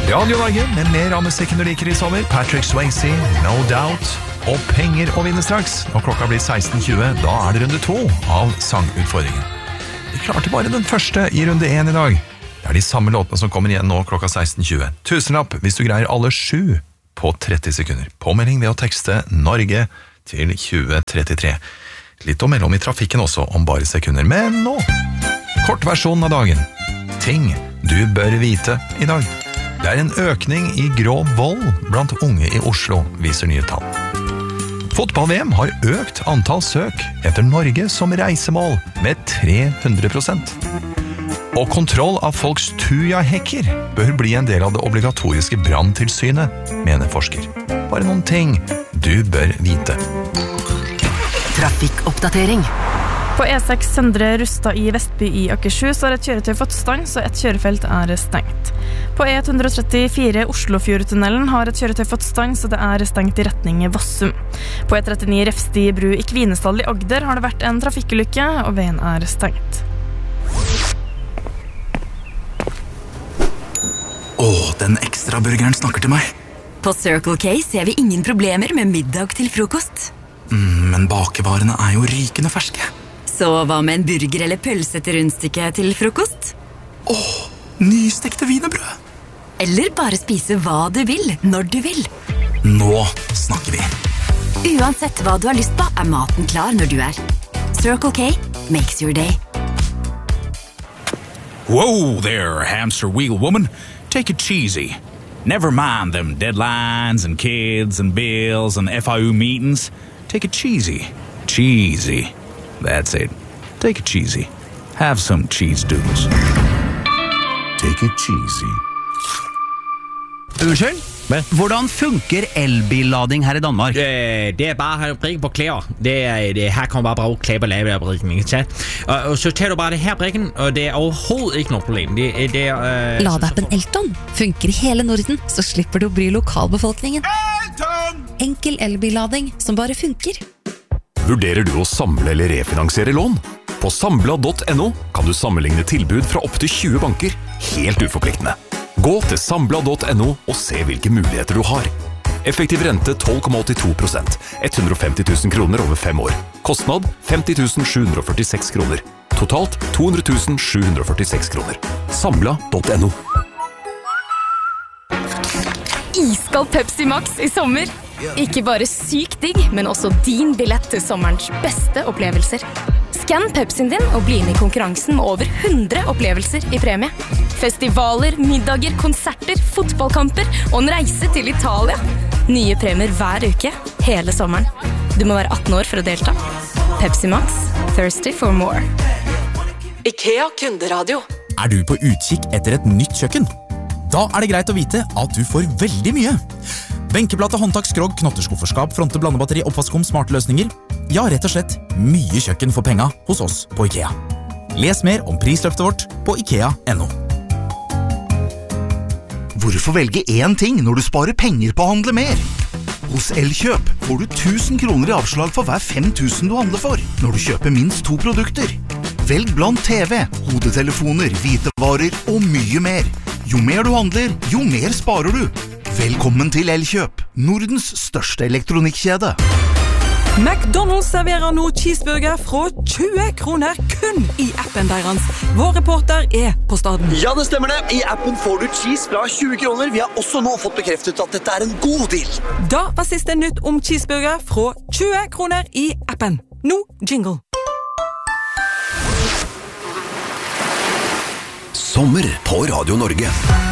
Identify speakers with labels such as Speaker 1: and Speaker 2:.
Speaker 1: Radio Norge med mer av musikken du liker i sommer. Patrick Swayze, No Doubt og penger å vinne straks. Når klokka blir 16.20, da det runde 2 av sangutfordringen. Vi klarte bare den første i runde 1 i dag. Det de samme låtene som kommer igjen nå klokka 16.20. Tusenlapp hvis du greier alle 7 på 30 sekunder. Påmelding ved å tekste Norge til 2033. Litt om mellom i trafikken også om bare sekunder. Men nå, kortversjonen av dagen. Ting du bør vite i dag. Det en økning i grov vold blant unge i Oslo, viser nye tall. Fotball-VM har økt antall søk etter Norge som reisemål med 300%. Og kontroll av folks tujahekker bør bli en del av det obligatoriske brandtilsynet, mener forsker. Bare noen ting du bør vite.
Speaker 2: Trafikkoppdatering.
Speaker 3: På E6 Søndre Rustad i Vestby i Akershus har et kjøretøy fått stans, og et kjørefelt stengt. På E134 Oslofjordtunnelen har et kjøretøy fått stans, og det stengt i retning Vossum. På E39 Refsti bru i Kvinesdal i Agder har det vært en trafikkulykke, og veien stengt.
Speaker 4: Den ekstra burgeren snakker til meg.
Speaker 2: På Circle K ser vi ingen problemer med middag til frokost.
Speaker 4: Men bakevarene jo rykende ferske.
Speaker 2: Så hva med en burger eller pølse til rundstykke til frokost?
Speaker 4: Nystekte wienerbrød.
Speaker 2: Eller bare spise hva du vil, når du vil.
Speaker 4: Nå snakker vi.
Speaker 2: Uansett hva du har lyst på, maten klar når du Circle K makes your day.
Speaker 5: Whoa there, hamster wheel woman. Take it cheesy. Never mind them deadlines and kids and bills and FIU meetings. Take it cheesy. Cheesy. That's it. Take it cheesy. Have some cheese doodles.
Speaker 6: Take it cheesy.
Speaker 7: Unnskyld? Hvordan funker elbillading her i Danmark?
Speaker 8: Det bare brikken på klær. Her kan man bare bruke klær på lavebrikken, ikke sant? Og så tar du bare det her brikken, og det overhovedet ikke noe problem.
Speaker 9: Ladeappen Elton funker i hele Norden, så slipper du å bry lokalbefolkningen.
Speaker 6: Elton!
Speaker 9: Enkel elbillading som bare funker.
Speaker 6: Vurderer du å samle eller refinansiere lån? På Sambla.no kan du sammenligne tilbud fra opp til 20 banker, helt uforpliktende. Gå til Sambla.no og se hvilke muligheter du har. Effektiv rente 12,82%, 150 000 kroner over 5 år. Kostnad 50 746 kroner. Totalt 200 746 kroner. Sambla.no.
Speaker 10: Iskald Pepsi Max i sommer. Ikke bare sykt digg, men også din billett til sommerens beste opplevelser. Skann Pepsien din og bli inn i konkurransen med over 100 opplevelser i premie. Festivaler, middager, konserter, fotballkamper og en reise til Italia. Nye premier hver uke, hele sommeren. Du må være 18 år for å delta. Pepsi Max, thirsty for more.
Speaker 2: IKEA kunderadio.
Speaker 4: Du på utkikk etter et nytt kjøkken? Da det greit å vite at du får veldig mye. Benkeplate, håndtak, skrog, knotterskufferskap, fronte, blandebatteri, oppvaskom, smarte løsninger. Ja, rett og slett mye kjøkken for penga hos oss på IKEA. Les mer om prisløftet vårt på IKEA.no.
Speaker 11: Hvorfor velge én ting når du sparer penger på å handle mer? Hos Elkjøp får du 1000 kroner i avslag for hver 5000 du handler for, når du kjøper minst 2 produkter. Velg blant TV, hodetelefoner, hvitevarer og mye mer. Jo mer du handler, jo mer sparer du. Velkommen til Elkjøp, Nordens største elektronikkjede.
Speaker 12: McDonald's serverer nå cheeseburger fra 20 kroner kun i appen deres. Vår reporter på staden.
Speaker 13: Ja, det stemmer det. I appen får du cheese fra 20 kroner. Vi har også nå fått bekreftet at dette en god deal.
Speaker 12: Da var siste nytt om cheeseburger fra 20 kroner i appen. Nå jingle.
Speaker 14: Sommer på Radio Norge.